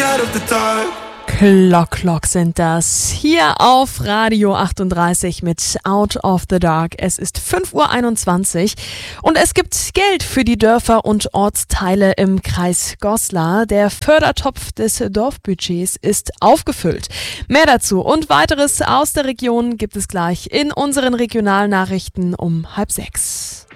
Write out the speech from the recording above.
out of the dark. Clock sind das. Hier auf Radio 38 mit Out of the Dark. Es ist 5:21 Uhr und es gibt Geld für die Dörfer und Ortsteile im Kreis Goslar. Der Fördertopf des Dorfbudgets ist aufgefüllt. Mehr dazu und weiteres aus der Region gibt es gleich in unseren Regionalnachrichten um 5:30.